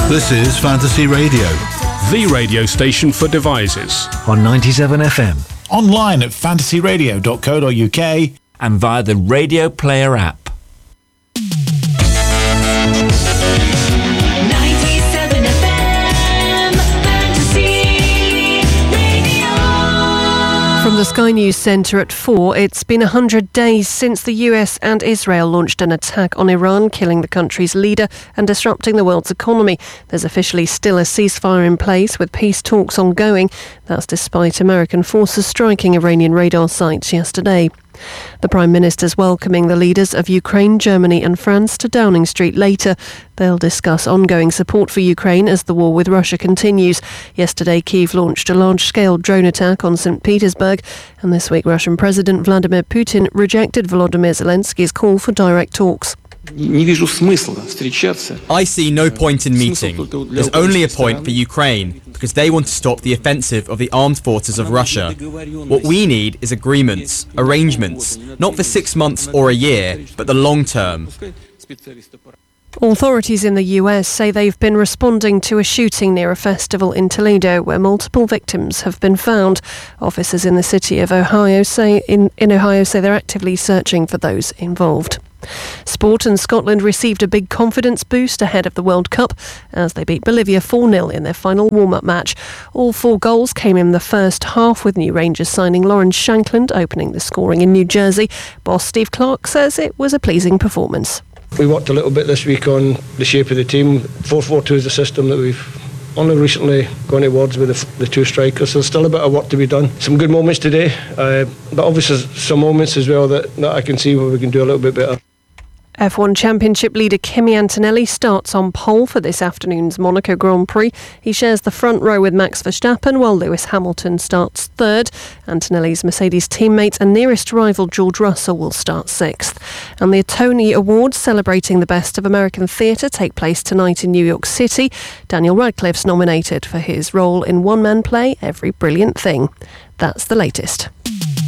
This is Fantasy Radio, the radio station for devices. On 97 FM. Online at fantasyradio.co.uk and via the Radio Player app. From the Sky News Centre at 4, it's been 100 days since the US and Israel launched an attack on Iran, killing the country's leader and disrupting the world's economy. There's officially still a ceasefire in place with peace talks ongoing. That's despite American forces striking Iranian radar sites yesterday. The Prime Minister's welcoming the leaders of Ukraine, Germany and France to Downing Street later. They'll discuss ongoing support for Ukraine as the war with Russia continues. Yesterday, Kyiv launched a large-scale drone attack on St. Petersburg, and this week Russian President Vladimir Putin rejected Volodymyr Zelensky's call for direct talks. I see no point in meeting. There's only a point for Ukraine, because they want to stop the offensive of the armed forces of Russia. What we need is agreements, arrangements, not for 6 months or a year, but the long term. Authorities in the US say they've been responding to a shooting near a festival in Toledo where multiple victims have been found. Officers in the city of Ohio say they're actively searching for those involved. Sport, and Scotland received a big confidence boost ahead of the World Cup as they beat Bolivia 4-0 in their final warm-up match. All 4 goals came in the first half, with new Rangers signing Lawrence Shankland opening the scoring in New Jersey. Boss Steve Clarke says it was a pleasing performance. We worked a little bit this week on the shape of the team. 4-4-2 is a system that we've only recently gone towards with the 2 strikers, so there's still a bit of work to be done. Some good moments today, but obviously some moments as well that I can see where we can do a little bit better. F1 Championship leader Kimi Antonelli starts on pole for this afternoon's Monaco Grand Prix. He shares the front row with Max Verstappen, while Lewis Hamilton starts third. Antonelli's Mercedes teammate and nearest rival George Russell will start 6th. And the Tony Awards celebrating the best of American theatre take place tonight in New York City. Daniel Radcliffe's nominated for his role in one-man play Every Brilliant Thing. That's the latest.